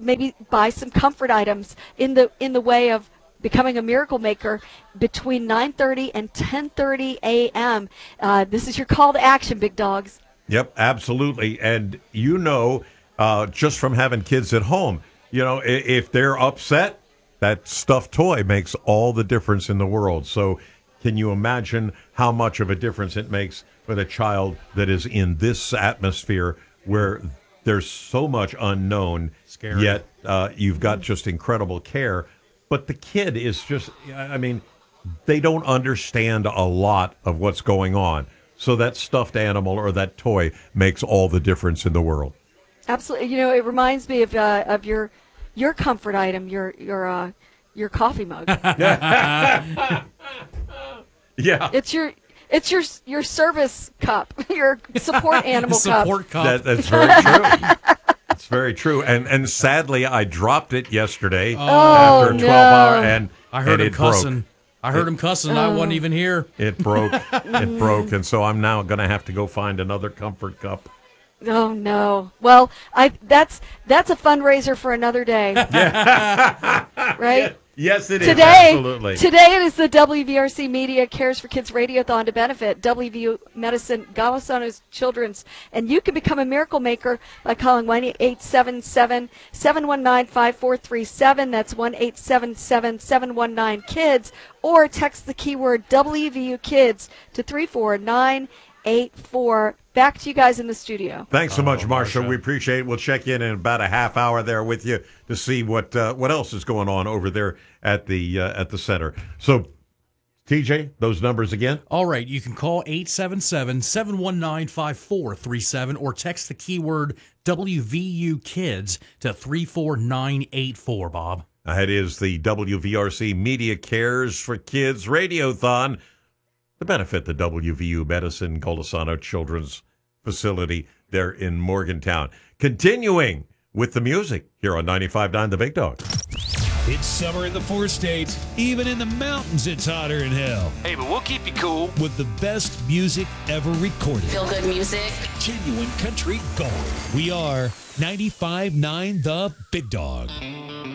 maybe buy some comfort items in the way of becoming a miracle maker between 9:30 and 10:30 a.m. This is your call to action, big dogs. Yep, absolutely. And just from having kids at home, if they're upset, that stuffed toy makes all the difference in the world. So can you imagine how much of a difference it makes with a child that is in this atmosphere where there's so much unknown, Scary. Yet you've got just incredible care. But the kid is just, they don't understand a lot of what's going on. So that stuffed animal or that toy makes all the difference in the world. Absolutely. It reminds me of your comfort item, your coffee mug. Yeah. It's your service cup, your support animal support cup. That's very true. It's very true. And sadly, I dropped it yesterday after a 12-hour, and I heard him cussing. broke. I heard him cussing. I wasn't even here. It broke. It broke, and so I'm now going to have to go find another comfort cup. Oh no! Well, that's a fundraiser for another day. Right? Yes, it is. Today, Absolutely. Today it is the WVRC Media Cares for Kids Radiothon to benefit WVU Medicine Golisano's Children's. And you can become a miracle maker by calling 1-877-719-5437. That's 1-877-719-KIDS. Or text the keyword WVU Kids to 34984. Back to you guys in the studio. Thanks so much, Marsha. We appreciate it. We'll check in about a half hour there with you to see what else is going on over there at the center. So, TJ, those numbers again? All right. You can call 877-719-5437 or text the keyword WVU Kids to 34984, Bob. It is the WVRC Media Cares for Kids Radiothon to benefit the WVU Medicine Golisano Children's Facility there in Morgantown. Continuing with the music here on 95.9 The Big Dog. It's summer in the 4 states. Even in the mountains, it's hotter than hell. Hey, but we'll keep you cool. With the best music ever recorded. Feel good music. Genuine country gold. We are 95.9 The Big Dog.